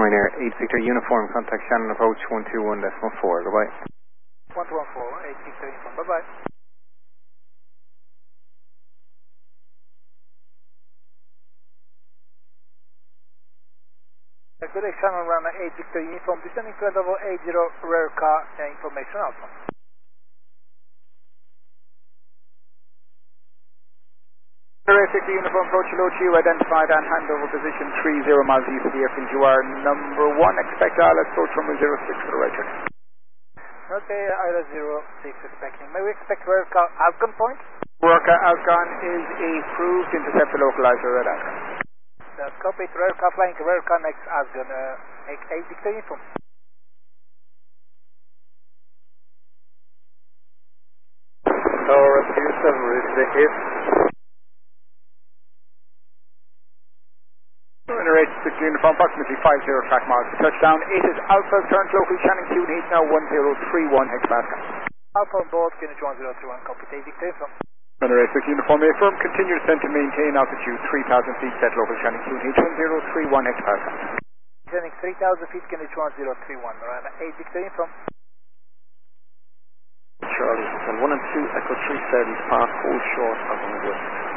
Ryanair 8 Victor Uniform, contact Shannon approach 121.4, goodbye. 114, 8 Victor Uniform, bye-bye. Good day, Shannon, Ryanair 8 Victor Uniform, descending to level 80, rear car, information alpha. Ryanair 8 Victor Uniform, approach low to you, identified and handover position 30 miles east of the airfield. You are number 1, expect ILS approach runway 06 for the right check. Okay, ILS 06 expecting. May we expect rear car Afghan point? Rear car Afghan is approved, intercept the localizer at Afghan. That's copy, rear car flying, rear car next Afghan, 8 Victor Uniform. Tower Rescue 7, ready to take it. Ryanair 8 Victor Uniform, approximately 50 track miles to touchdown. 8 is Alpha, turn to local Channing Tune, heat now 1031 hectopascal. Alpha on board, Greenwich 1031, copy, 8 Victor Uniform. Ryanair 8 Victor Uniform, affirm, continue descent to maintain altitude 3000 feet, set local Channing Tune, heat 1031 hectopascal. Descending 3000 feet, Greenwich 1031, Ryanair 8 Victor Uniform. Charlie, 1 and 2, Echo 3 Saudis, pass, hold short of 1 west.